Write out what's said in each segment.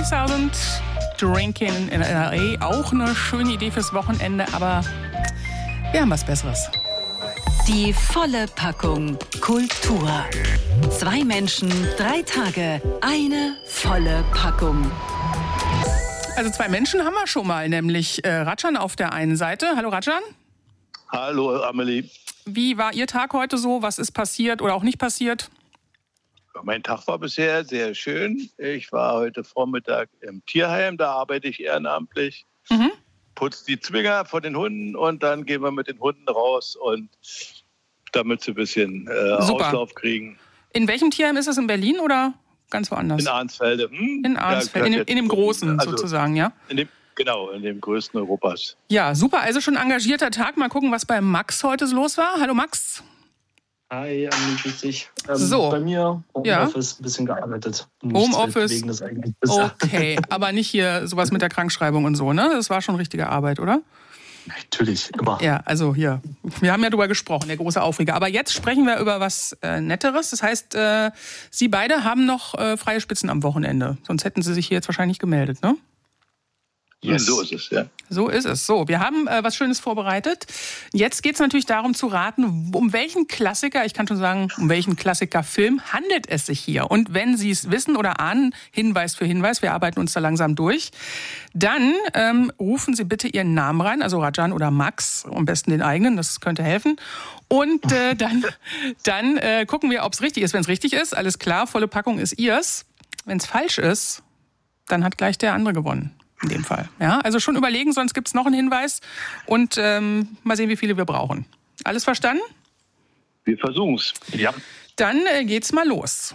3000 Drinking in L.A. Auch eine schöne Idee fürs Wochenende, aber wir haben was Besseres. Die volle Packung Kultur. 2 Menschen, 3 Tage, eine volle Packung. Also 2 Menschen haben wir schon mal, nämlich Rajan auf der einen Seite. Hallo Rajan. Hallo Amelie. Wie war Ihr Tag heute so? Was ist passiert oder auch nicht passiert? Mein Tag war bisher sehr schön. Ich war heute Vormittag im Tierheim, da arbeite ich ehrenamtlich. Putze die Zwinger von den Hunden und dann gehen wir mit den Hunden raus und damit sie ein bisschen Auslauf kriegen. In welchem Tierheim ist es? In Berlin oder ganz woanders? In Arnsfelde. In Arnsfelde, in dem Großen sozusagen, ja? In dem größten Europas. Ja, super. Also schon ein engagierter Tag. Mal gucken, was bei Max heute so los war. Hallo Max. Hi, Amelie, grüß dich. Bei mir Homeoffice ein bisschen gearbeitet. Homeoffice, okay. Aber nicht hier sowas mit der Krankschreibung und so, ne? Das war schon richtige Arbeit, oder? Natürlich, immer. Ja, also hier. Wir haben ja drüber gesprochen, der große Aufreger. Aber jetzt sprechen wir über was Netteres. Das heißt, Sie beide haben noch freie Spitzen am Wochenende. Sonst hätten Sie sich hier jetzt wahrscheinlich gemeldet, ne? Yes. So ist es, ja. So ist es. So, wir haben was Schönes vorbereitet. Jetzt geht es natürlich darum zu raten, um welchen Klassiker, ich kann schon sagen, um welchen Klassikerfilm handelt es sich hier. Und wenn Sie es wissen oder ahnen, Hinweis für Hinweis, wir arbeiten uns da langsam durch, dann rufen Sie bitte Ihren Namen rein, also Rajan oder Max, am besten den eigenen, das könnte helfen. Und dann gucken wir, ob es richtig ist. Wenn es richtig ist, alles klar, volle Packung ist Ihrs. Wenn es falsch ist, dann hat gleich der andere gewonnen. In dem Fall. Ja, also schon überlegen, sonst gibt es noch einen Hinweis. Und mal sehen, wie viele wir brauchen. Alles verstanden? Wir versuchen es. Ja. Dann geht's mal los.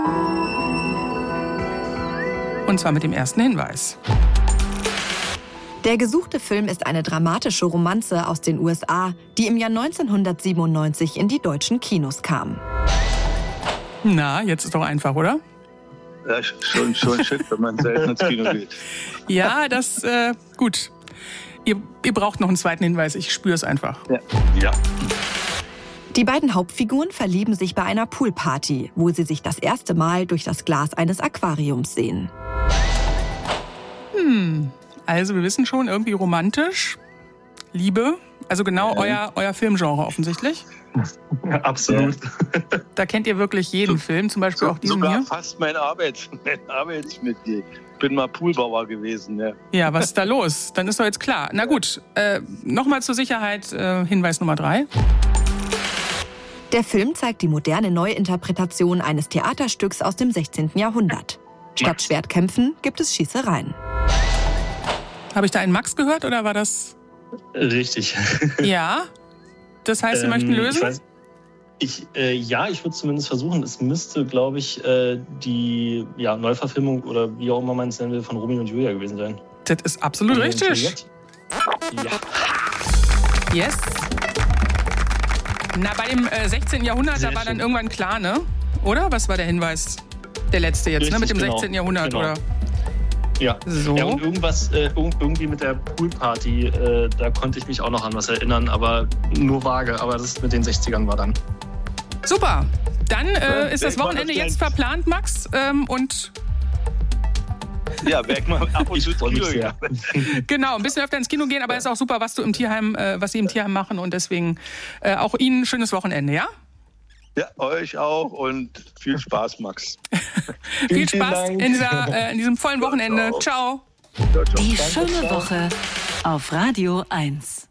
Und zwar mit dem ersten Hinweis. Der gesuchte Film ist eine dramatische Romanze aus den USA, die im Jahr 1997 in die deutschen Kinos kam. Na, jetzt ist doch einfach, oder? Ja, schon shit, wenn man selten ins Kino geht. Ja, das, gut. Ihr braucht noch einen zweiten Hinweis, ich spüre es einfach. Ja. Die beiden Hauptfiguren verlieben sich bei einer Poolparty, wo sie sich das erste Mal durch das Glas eines Aquariums sehen. Also wir wissen schon, irgendwie romantisch, Liebe, also genau euer Filmgenre offensichtlich. Ja, absolut. Da kennt ihr wirklich jeden Film, zum Beispiel auch diesen sogar hier. Fast mein Arbeitsmitglied. Ich bin mal Poolbauer gewesen. Ja. Ja, was ist da los? Dann ist doch jetzt klar. Na gut, nochmal zur Sicherheit Hinweis Nummer 3. Der Film zeigt die moderne Neuinterpretation eines Theaterstücks aus dem 16. Jahrhundert. Statt Schwertkämpfen gibt es Schießereien. Habe ich da einen Max gehört oder war das... Richtig. Ja? Das heißt, Sie möchten lösen? Ich würde zumindest versuchen. Es müsste, glaube ich, die Neuverfilmung oder wie auch immer man es nennen will, von Romeo und Julia gewesen sein. Das ist absolut richtig. Ja. Yes. Na, bei dem 16. Jahrhundert, da war dann irgendwann klar, ne? Oder? Was war der Hinweis? Der letzte jetzt, richtig, ne? Mit dem genau. 16. Jahrhundert, Genau. oder? Ja. So. Ja, und irgendwas, irgendwie mit der Poolparty, da konnte ich mich auch noch an was erinnern, aber nur vage. Aber das mit den 60ern war dann. Super. Dann ist das Wochenende jetzt verplant, Max. Und Ja, weg mal ab und zu ins Kino gehen. genau, ein bisschen öfter ins Kino gehen, aber es ist auch super, was Sie im Tierheim machen. Und deswegen auch Ihnen ein schönes Wochenende, ja? Ja, euch auch und viel Spaß, Max. Viel Spaß in diesem vollen Wochenende. Ciao. Die schöne Woche auf Radio 1.